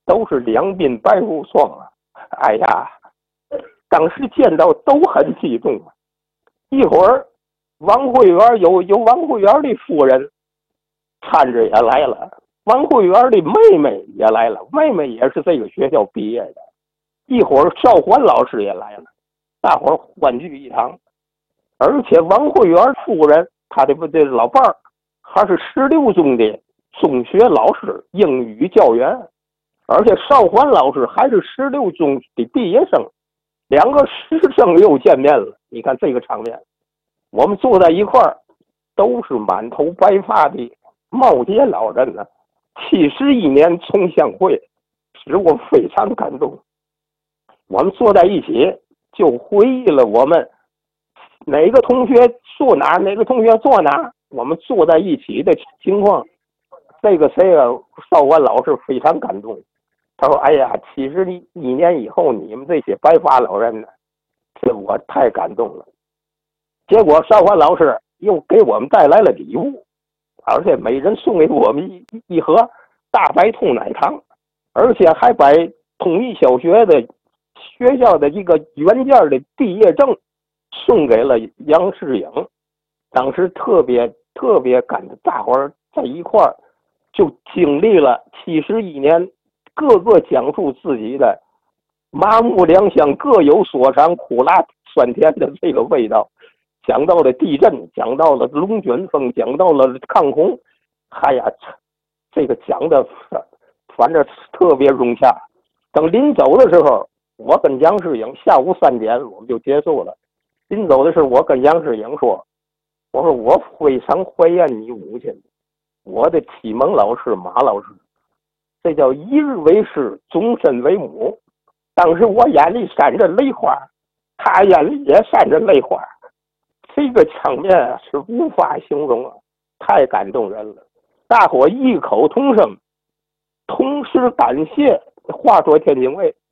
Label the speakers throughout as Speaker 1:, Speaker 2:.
Speaker 1: 都是两鬓白如霜啊！哎呀，当时见到都很激动啊。一会儿，王慧园有王慧园的夫人搀着也来了，王慧园的妹妹也来了，妹妹也是这个学校毕业的。一会儿，邵环老师也来了，大伙儿欢聚一堂。而且王慧园夫人她的这老伴儿还是16中的中学老师，英语教员。而且邵环老师还是16中的毕业生，两个师生又见面了。你看这个场面，我们坐在一块儿，都是满头白发的耄耋老人呢。71年重相会，使我非常感动。我们坐在一起，就回忆了我们哪个同学坐哪，哪个同学坐哪，我们坐在一起的情况。这个谁啊，邵环老师非常感动。他说：“哎呀，71年以后，你们这些白发老人呢，这我太感动了。”结果邵环老师又给我们带来了礼物，而且每人送给我们一盒大白兔奶糖，而且还把统一小学的学校的一个原件的毕业证送给了杨世颖。当时特别感动，大伙儿在一块儿就经历了71年。个个讲述自己的麻木良乡各有所长，苦辣酸甜的这个味道。讲到了地震，讲到了龙卷风，讲到了抗洪。哎呀，这个讲的反正特别融洽。等临走的时候，我跟杨世颖下午3点我们就结束了。临走的时候，我跟杨世颖说：“我说我非常怀念你母亲，我的启蒙老师马老师。这叫一日为师，终身为母。”当时我眼里闪着泪花，他眼里也闪着泪花。这个场面是无法形容啊，太感动人了。大伙异口同声，同时感谢话说天津卫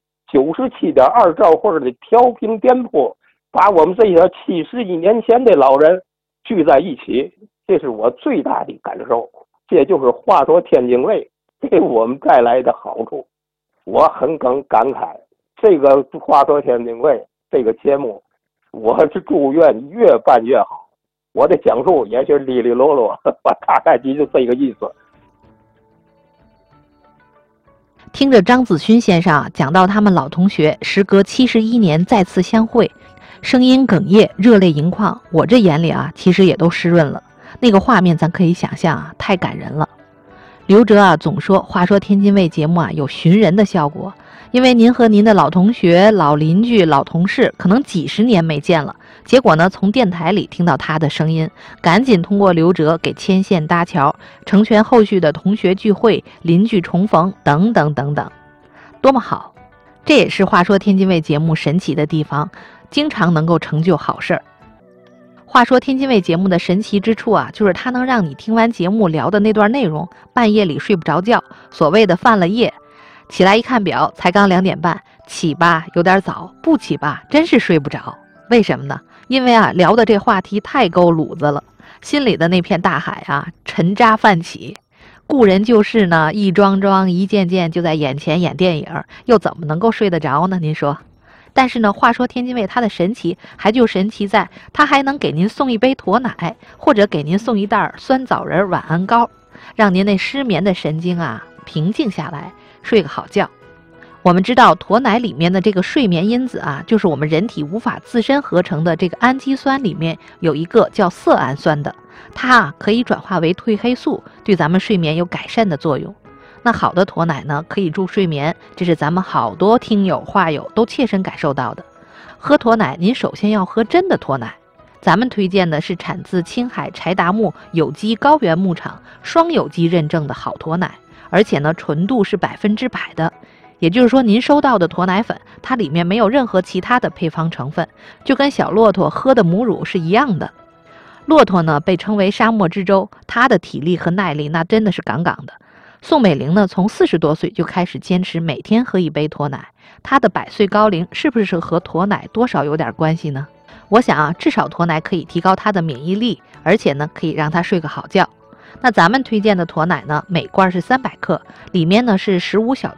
Speaker 1: 97.2兆赫的调频电波，把我们这些71年前的老人聚在一起，这是我最大的感受。这就是话说天津卫给我们带来的好处，我很感慨。这个话说天津卫这个节目，我是祝愿越办越好。我的讲述也是哩哩啰啰，大概就这个意思。
Speaker 2: 听着张子勋先生讲到他们老同学时隔71年再次相会，声音哽咽，热泪盈眶，我这眼里其实也都湿润了。那个画面咱可以想象太感人了。刘哲总说话说天津卫节目有寻人的效果，因为您和您的老同学、老邻居、老同事可能几十年没见了，结果呢从电台里听到他的声音，赶紧通过刘哲给牵线搭桥，成全后续的同学聚会、邻居重逢等等等等，多么好！这也是话说天津卫节目神奇的地方，经常能够成就好事儿。话说天津卫节目的神奇之处就是它能让你听完节目聊的那段内容，半夜里睡不着觉，所谓的犯了夜，起来一看表，才刚2点半，起吧有点早，不起吧真是睡不着。为什么呢？因为聊的这话题太够鲁子了，心里的那片大海沉渣泛起，故人旧事呢一桩桩一件件就在眼前演电影，又怎么能够睡得着呢？您说？但是呢，话说天津卫它的神奇还就神奇在它还能给您送一杯驼奶，或者给您送一袋酸枣仁晚安膏，让您那失眠的神经平静下来，睡个好觉。我们知道驼奶里面的这个睡眠因子就是我们人体无法自身合成的这个氨基酸里面有一个叫色氨酸的，它可以转化为褪黑素，对咱们睡眠有改善的作用。那好的驼奶呢，可以助睡眠，这是咱们好多听友话友都切身感受到的。喝驼奶，您首先要喝真的驼奶。咱们推荐的是产自青海柴达木有机高原牧场双有机认证的好驼奶，而且呢纯度是100%的。也就是说，您收到的驼奶粉，它里面没有任何其他的配方成分，就跟小骆驼喝的母乳是一样的。骆驼呢被称为沙漠之舟，它的体力和耐力那真的是杠杠的。宋美龄呢，从40多岁就开始坚持每天喝1杯驼奶，她的100岁高龄是不是和驼奶多少有点关系呢？我想至少驼奶可以提高她的免疫力，而且呢可以让她睡个好觉。那咱们推荐的驼奶呢，每罐是300克，里面呢是15小